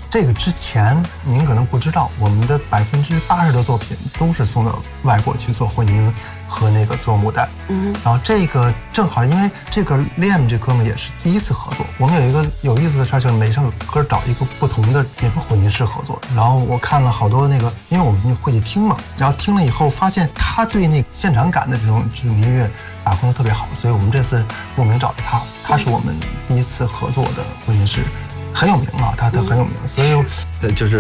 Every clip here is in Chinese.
这个之前您可能不知道，我们的80%的作品都是送到外国去做混音和那个做母带。然后这个正好因为这个 Liam 这哥们也是第一次合作，我们有一个有意思的事儿，就是每首歌找一个不同的那个混音师合作。然后我看了好多那个，因为我们会去听嘛，然后听了以后发现他对那个现场感的这种音乐把控得特别好，所以我们这次慕名找了他，他是我们第一次合作的混音师。很有名啊，他很有名，所以就是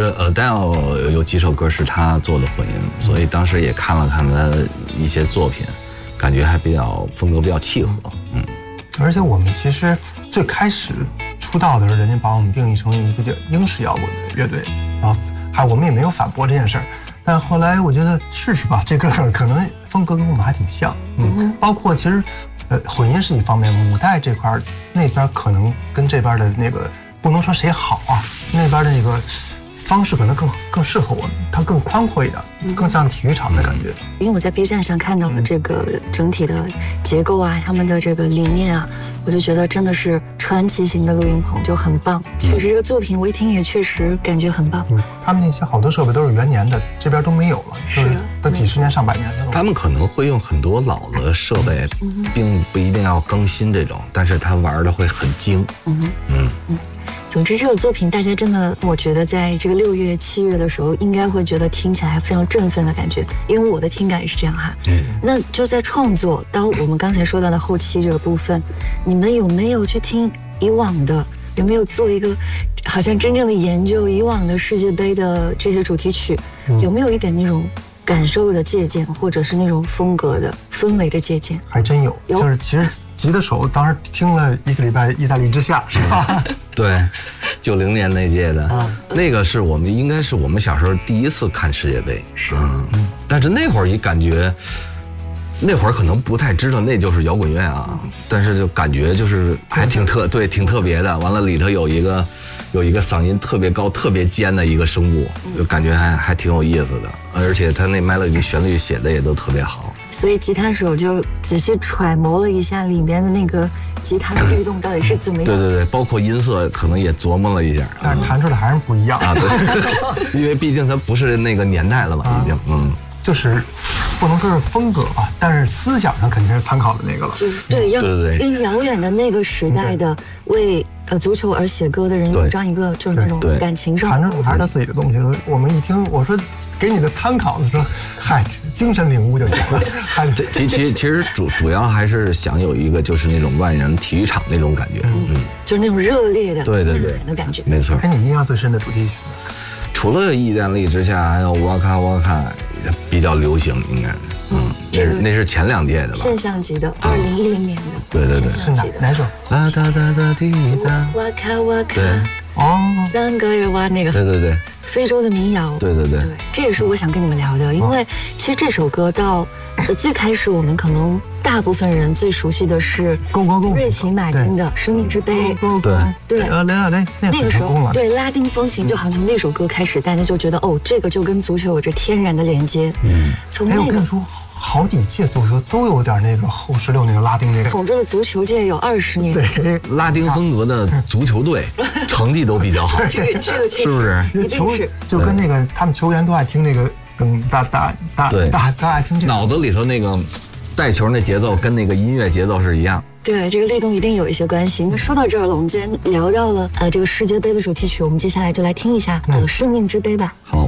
Adele 有几首歌是他做的混音，所以当时也看了看他一些作品，感觉还风格比较契合。 而且我们其实最开始出道的时候，人家把我们定义成一个叫英式摇滚的乐队，然后我们也没有反驳这件事儿。但是后来我觉得试试吧，这个可能风格跟我们还挺像，包括其实混音是一方面，母带这块那边可能跟这边的那个。不能说谁好啊，那边的那个方式可能更适合我们，它更宽阔一点，更像体育场的感觉。 因为我在 B 站上看到了这个整体的结构啊，他们的这个理念啊，我就觉得真的是传奇型的录音棚，就很棒。确实这个作品我一听也确实感觉很棒。 他们那些好多设备都是元年的，这边都没有了，就是都几十年上百年的了。 他们可能会用很多老的设备，并不一定要更新这种，但是他玩的会很精。 总之，这个作品大家真的，我觉得在这个6月、7月的时候，应该会觉得听起来非常振奋的感觉，因为我的听感也是这样哈。那就在创作到我们刚才说到的后期这个部分，你们有没有去听以往的？有没有做一个好像真正的研究以往的世界杯的这些主题曲？有没有一点那种感受的借鉴，或者是那种风格的氛围的借鉴？ 还真有，就是其实吉的手当时听了1个礼拜《意大利之夏》，是吧？ 对，90年那届的，那个是应该是我们小时候第一次看世界杯。 是， 但是那会儿也感觉，那会儿可能不太知道那就是摇滚乐啊，但是就感觉就是还挺特别的。完了里头有一个嗓音特别高、特别尖的一个声部，就感觉还挺有意思的，而且他那 melody 旋律写的也都特别好。 所以吉他手就仔细揣摩了一下里面的那个吉他的律动到底是怎么样。 对，包括音色可能也琢磨了一下， 但是弹出来还是不一样啊。对，因为毕竟它不是那个年代了嘛，已经就是不能说是风格吧，但是思想上肯定是参考的那个了。 对，要跟遥远的那个时代的为足球而写歌的人有这样一个就是那种感情上弹出还是他自己的东西。我们一听，我说给你的参考，说嗨，精神领悟就行了。 其实主要还是想有一个就是那种万人体育场那种感觉， 就是那种热烈的对的感觉。 没错。 你印象最深的主题曲？ 除了《意大利之夏》，还有《Waka Waka》比较流行，应该那是前2届的吧？ 现象级的，2010年的。 对， 是哪首？ 啦哒哒哒滴哒。 哇卡哇卡。 哦 ，3个月哇那个。 对。 非洲的民谣。 对， 这也是我想跟你们聊的，因为其实这首歌到最开始我们可能大部分人最熟悉的是瑞奇马丁的《生命之杯》。对，那个时候对拉丁风情，就好像从那首歌开始，大家就觉得这个就跟足球有着天然的连接。从那个我跟你说，好几届足球都有点那个后16那个拉丁那个。 统治了足球界有20年。 对， 拉丁风格的足球队成绩都比较好， 这个是不是？ 球就跟那个他们球员都爱听那个大爱听这个， 脑子里头那个带球那节奏跟那个音乐节奏是一样。 对，这个律动一定有一些关系。那说到这儿了，我们今天聊到了这个世界杯的主题曲，我们接下来就来听一下《生命之杯》吧。 好。